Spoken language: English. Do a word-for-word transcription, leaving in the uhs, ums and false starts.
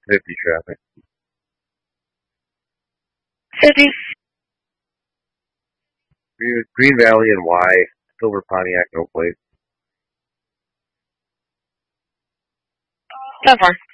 fifty traffic. fifty. Green, Green Valley and Y. Silver Pontiac, no plate. So far.